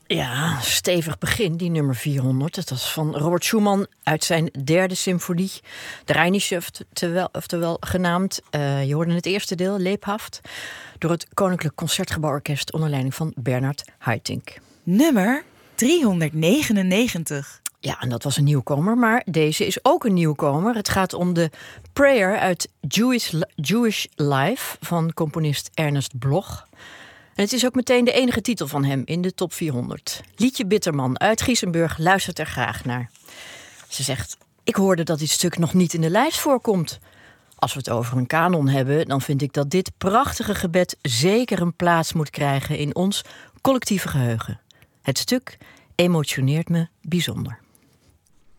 Ja, stevig begin, die nummer 400. Dat was van Robert Schumann uit zijn derde symfonie. De Rheinische, oftewel genaamd. Je hoorde het eerste deel, Lebhaft, door het Koninklijk Concertgebouworkest onder leiding van Bernard Haitink. Nummer 399. Ja, en dat was een nieuwkomer, maar deze is ook een nieuwkomer. Het gaat om de Prayer uit Jewish Life van componist Ernest Bloch. En het is ook meteen de enige titel van hem in de top 400. Liedje Bitterman uit Giesenburg luistert er graag naar. Ze zegt, ik hoorde dat dit stuk nog niet in de lijst voorkomt. Als we het over een kanon hebben, dan vind ik dat dit prachtige gebed zeker een plaats moet krijgen in ons collectieve geheugen. Het stuk emotioneert me bijzonder.